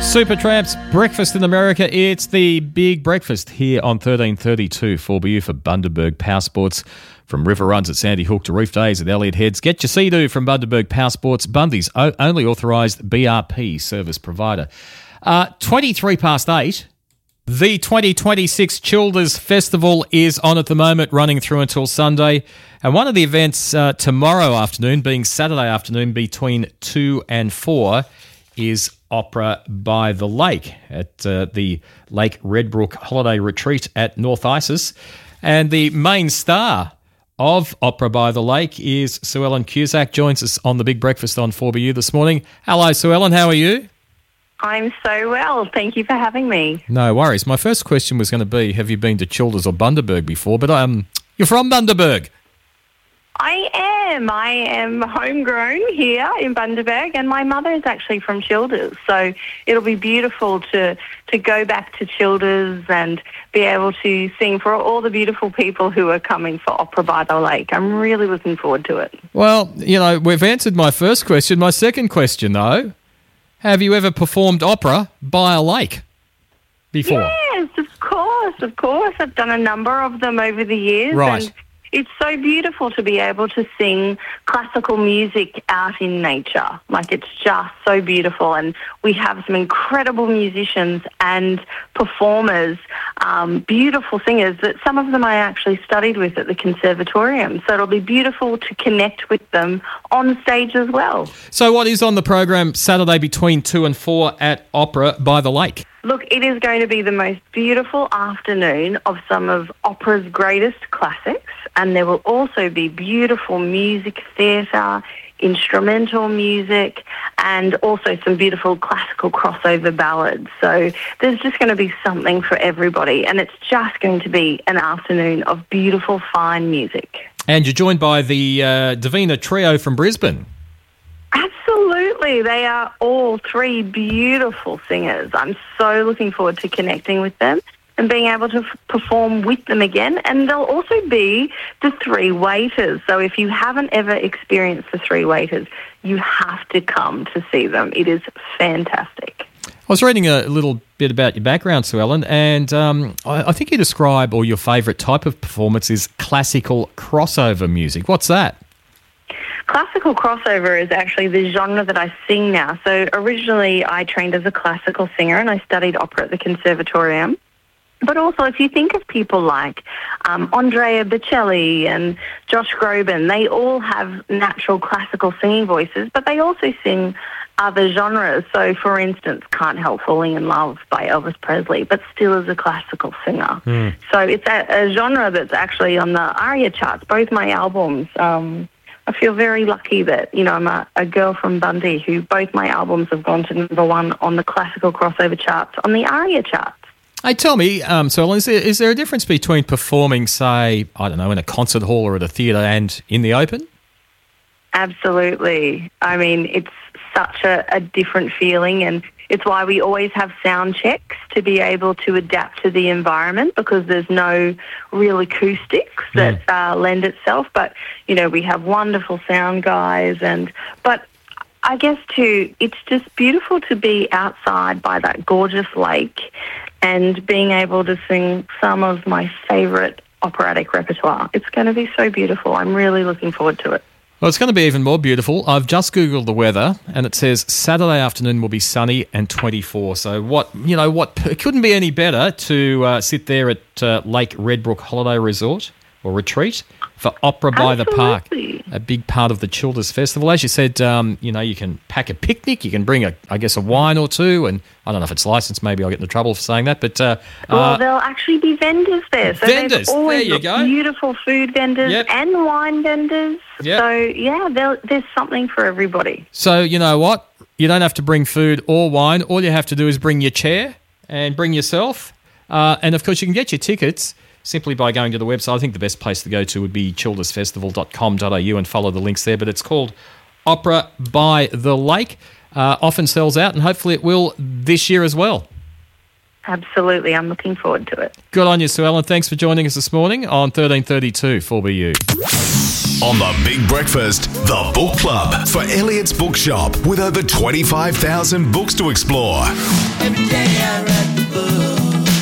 Supertramps, Breakfast in America. It's the big breakfast here on 1332 4BU for Bundaberg Power Sports. From river runs at Sandy Hook to roof days at Elliott Heads. Get your Sea-Doo from Bundaberg Power Sports, Bundy's only authorised BRP service provider. 23 past 8. The 2026 Childers Festival is on at the moment, running through until Sunday. And one of the events tomorrow afternoon, being Saturday afternoon between 2 and 4, is Opera by the Lake at the Lake Redbrook Holiday Retreat at North Isis. And the main star of Opera by the Lake is Sue Ellen Cusack, joins us on the Big Breakfast on 4BU this morning. Hello, Sue Ellen, how are you? I'm so well. Thank you for having me. No worries. My first question was going to be, have you been to Childers or Bundaberg before? But you're from Bundaberg. I am homegrown here in Bundaberg, and my mother is actually from Childers. So it'll be beautiful to go back to Childers and be able to sing for all the beautiful people who are coming for Opera by the Lake. I'm really looking forward to it. Well, you know, we've answered my first question. My second question, though, have you ever performed opera by a lake before? Yes, of course. I've done a number of them over the years. Right. And it's so beautiful to be able to sing classical music out in nature. Like, it's just so beautiful. And we have some incredible musicians and performers, beautiful singers, that some of them I actually studied with at the Conservatorium. So it'll be beautiful to connect with them on stage as well. So what is on the program Saturday between 2 and 4 at Opera by the Lake? Look, it is going to be the most beautiful afternoon of some of opera's greatest classics, and there will also be beautiful music theatre, instrumental music, and also some beautiful classical crossover ballads. So there's just going to be something for everybody, and it's just going to be an afternoon of beautiful, fine music. And you're joined by the Davina Trio from Brisbane. Absolutely. They are all three beautiful singers. I'm so looking forward to connecting with them and being able to perform with them again. And there'll also be the Three Waiters. So if you haven't ever experienced the Three Waiters, you have to come to see them. It is fantastic. I was reading a little bit about your background, Sue Ellen, and I think you describe, or your favourite type of performance is classical crossover music. What's that? Classical crossover is actually the genre that I sing now. So originally I trained as a classical singer and I studied opera at the Conservatorium. But also, if you think of people like Andrea Bocelli and Josh Groban, they all have natural classical singing voices, but they also sing other genres. So, for instance, Can't Help Falling in Love by Elvis Presley, but still is a classical singer. So it's a genre that's actually on the ARIA charts, both my albums. I feel very lucky that, you know, I'm a girl from Bundy who both my albums have gone to number one on the classical crossover charts, on the ARIA charts. Hey, tell me, so is there a difference between performing, say, I don't know, in a concert hall or at a theatre and in the open? Absolutely. I mean, it's such a different feeling, and it's why we always have sound checks to be able to adapt to the environment, because there's no real acoustics that lend itself. But, you know, we have wonderful sound guys, but I guess too, it's just beautiful to be outside by that gorgeous lake and being able to sing some of my favourite operatic repertoire. It's going to be so beautiful. I'm really looking forward to it. Well, it's going to be even more beautiful. I've just Googled the weather, and it says Saturday afternoon will be sunny and 24. So it couldn't be any better to sit there at Lake Redbrook Holiday Resort or Retreat for Opera by the Park, a big part of the Childers Festival. As you said, you can pack a picnic, you can bring a wine or two, and I don't know if it's licensed, maybe I'll get into trouble for saying that, but... well, there'll actually be vendors there. So vendors, there's always there you go. Beautiful food vendors and wine vendors. Yep. So, yeah, there's something for everybody. So, you know what? You don't have to bring food or wine. All you have to do is bring your chair and bring yourself. And, of course, you can get your tickets simply by going to the website. I think the best place to go to would be childersfestival.com.au and follow the links there. But it's called Opera by the Lake. Often sells out, and hopefully it will this year as well. Absolutely. I'm looking forward to it. Good on you, Sue Ellen. Thanks for joining us this morning on 1332 4BU. On The Big Breakfast, The Book Club for Elliot's Bookshop with over 25,000 books to explore. Every day I read the book.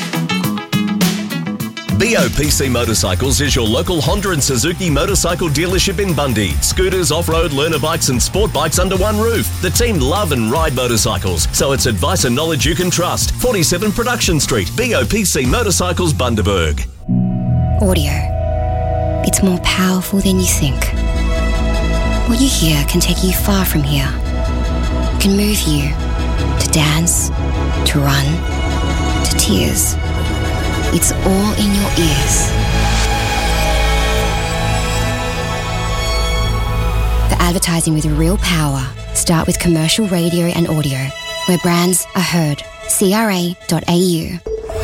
BOPC Motorcycles is your local Honda and Suzuki motorcycle dealership in Bundy. Scooters, off-road, learner bikes and sport bikes under one roof. The team love and ride motorcycles, so it's advice and knowledge you can trust. 47 Production Street, BOPC Motorcycles, Bundaberg. Audio. It's more powerful than you think. What you hear can take you far from here. It can move you to dance, to run, to tears. It's all in your ears. The advertising with real power. Start with commercial radio and audio, where brands are heard. CRA.au.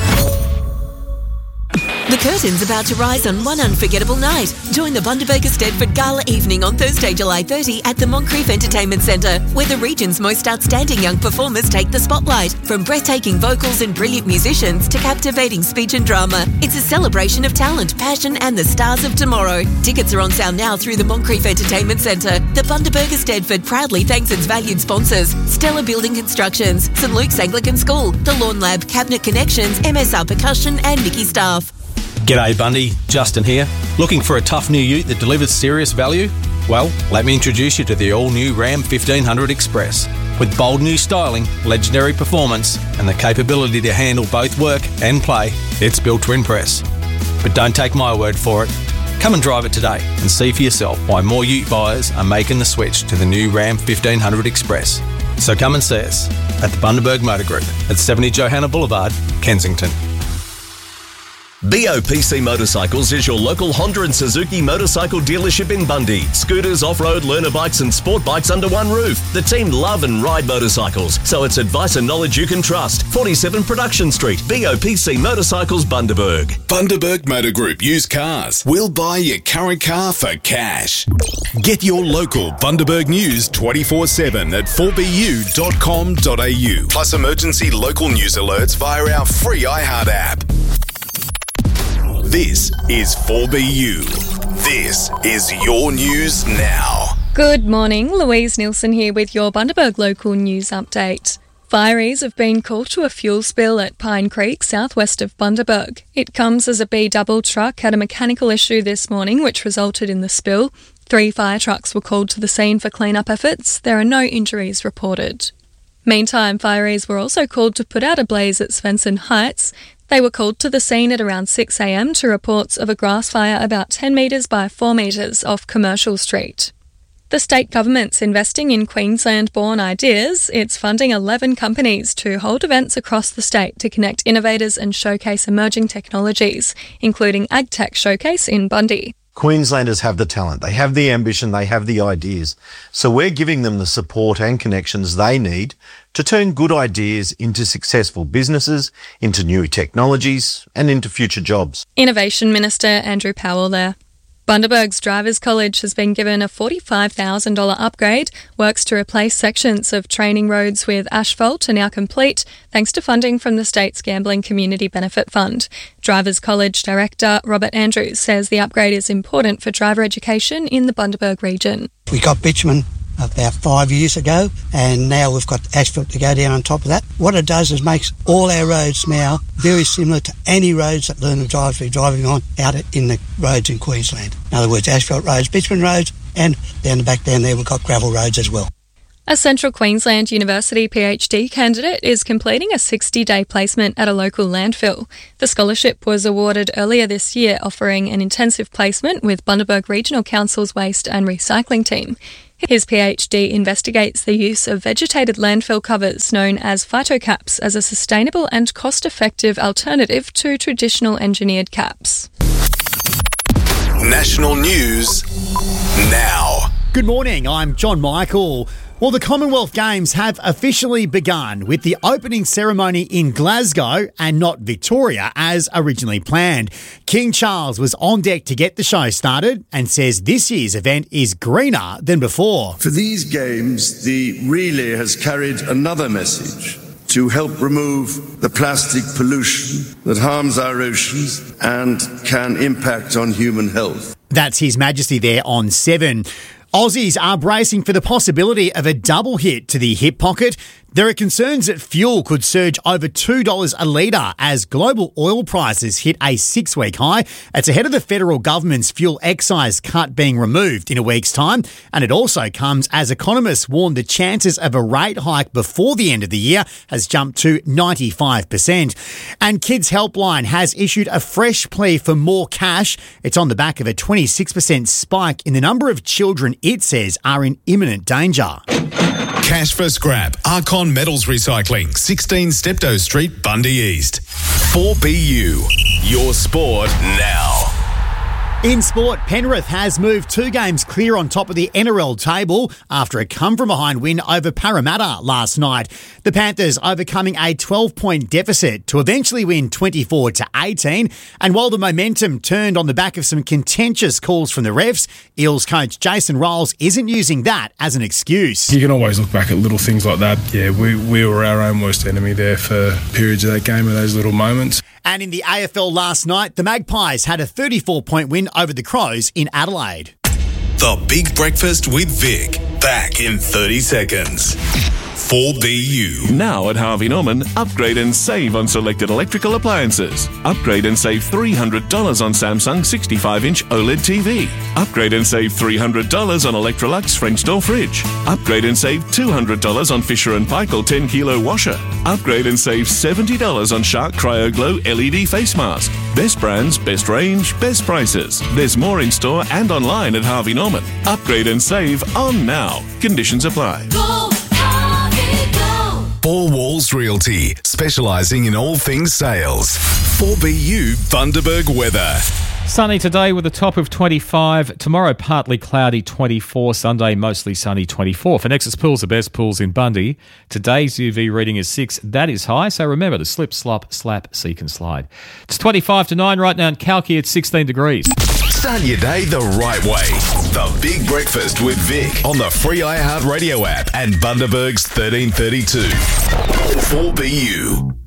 The curtain's about to rise on one unforgettable night. Join the Bundaberg Stedford Gala evening on Thursday, July 30 at the Moncrief Entertainment Centre, where the region's most outstanding young performers take the spotlight. From breathtaking vocals and brilliant musicians to captivating speech and drama, it's a celebration of talent, passion and the stars of tomorrow. Tickets are on sale now through the Moncrief Entertainment Centre. The Bundaberg Stedford proudly thanks its valued sponsors: Stellar Building Constructions, St Luke's Anglican School, The Lawn Lab, Cabinet Connections, MSR Percussion and Mickey Staff. G'day Bundy, Justin here. Looking for a tough new ute that delivers serious value? Well, let me introduce you to the all-new Ram 1500 Express. With bold new styling, legendary performance and the capability to handle both work and play, it's built to impress. But don't take my word for it. Come and drive it today and see for yourself why more ute buyers are making the switch to the new Ram 1500 Express. So come and see us at the Bundaberg Motor Group at 70 Johanna Boulevard, Kensington. BOPC Motorcycles is your local Honda and Suzuki motorcycle dealership in Bundy. Scooters, off-road, learner bikes and sport bikes under one roof. The team love and ride motorcycles, so it's advice and knowledge you can trust. 47 Production Street, BOPC Motorcycles, Bundaberg. Bundaberg Motor Group Used Cars. We'll buy your current car for cash. Get your local Bundaberg news 24/7 at 4bu.com.au. Plus emergency local news alerts via our free iHeart app. This is 4BU. This is your news now. Good morning, Louise Nielsen here with your Bundaberg local news update. Fireys have been called to a fuel spill at Pine Creek, southwest of Bundaberg. It comes as a B-double truck had a mechanical issue this morning which resulted in the spill. 3 fire trucks were called to the scene for clean-up efforts. There are no injuries reported. Meantime, fireys were also called to put out a blaze at Svensson Heights. They were called to the scene at around 6 a.m. to reports of a grass fire about 10 metres by 4 metres off Commercial Street. The state government's investing in Queensland-born ideas. It's funding 11 companies to hold events across the state to connect innovators and showcase emerging technologies, including AgTech Showcase in Bundy. Queenslanders have the talent, they have the ambition, they have the ideas. So we're giving them the support and connections they need to turn good ideas into successful businesses, into new technologies and into future jobs. Innovation Minister Andrew Powell there. Bundaberg's Drivers College has been given a $45,000 upgrade. Works to replace sections of training roads with asphalt are now complete, thanks to funding from the state's Gambling Community Benefit Fund. Drivers College Director Robert Andrews says the upgrade is important for driver education in the Bundaberg region. We got bitumen about 5 years ago, and now we've got asphalt to go down on top of that. What it does is makes all our roads now very similar to any roads that learner drivers will be driving on out in the roads in Queensland. In other words, asphalt roads, bitumen roads, and down the back down there we've got gravel roads as well. A Central Queensland University PhD candidate is completing a 60-day placement at a local landfill. The scholarship was awarded earlier this year, offering an intensive placement with Bundaberg Regional Council's Waste and Recycling team. His PhD investigates the use of vegetated landfill covers known as phytocaps as a sustainable and cost-effective alternative to traditional engineered caps. National news now. Good morning, I'm John Michael. Well, the Commonwealth Games have officially begun with the opening ceremony in Glasgow and not Victoria as originally planned. King Charles was on deck to get the show started and says this year's event is greener than before. For these Games, the relay has carried another message to help remove the plastic pollution that harms our oceans and can impact on human health. That's His Majesty there on 7. Aussies are bracing for the possibility of a double hit to the hip pocket. There are concerns that fuel could surge over $2 a litre as global oil prices hit a 6-week high. It's ahead of the federal government's fuel excise cut being removed in a week's time. And it also comes as economists warn the chances of a rate hike before the end of the year has jumped to 95%. And Kids Helpline has issued a fresh plea for more cash. It's on the back of a 26% spike in the number of children it says are in imminent danger. Cash for scrap. Archon Metals Recycling, 16 Steptoe Street, Bundy East. 4BU. Your sport now. In sport, Penrith has moved 2 games clear on top of the NRL table after a come-from-behind win over Parramatta last night. The Panthers overcoming a 12-point deficit to eventually win 24-18. And while the momentum turned on the back of some contentious calls from the refs, Eels coach Jason Rolls isn't using that as an excuse. You can always look back at little things like that. Yeah, we were our own worst enemy there for periods of that game and those little moments. And in the AFL last night, the Magpies had a 34-point win over the Crows in Adelaide. The Big Breakfast with Vic. Back in 30 seconds. 4BU. Now at Harvey Norman, upgrade and save on selected electrical appliances. Upgrade and save $300 on Samsung 65-inch OLED TV. Upgrade and save $300 on Electrolux French door fridge. Upgrade and save $200 on Fisher & Paykel 10-kilo washer. Upgrade and save $70 on Shark Cryo Glow LED face mask. Best brands, best range, best prices. There's more in store and online at Harvey Norman. Upgrade and save on now. Conditions apply. Four Walls Realty, specialising in all things sales. 4BU Bundaberg weather. Sunny today with a top of 25. Tomorrow, partly cloudy, 24. Sunday, mostly sunny, 24. For Nexus Pools, the best pools in Bundy. Today's UV reading is 6. That is high, so remember to slip, slop, slap, seek and slide. It's 25-9 right now in Kalki at 16 degrees. Start your day the right way. The Big Breakfast with Vic on the free iHeartRadio app and Bundaberg's 1332. 4BU.